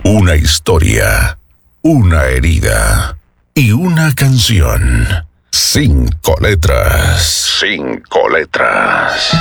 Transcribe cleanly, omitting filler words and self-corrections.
Una historia, una herida y una canción. 5 letras. 5 letras.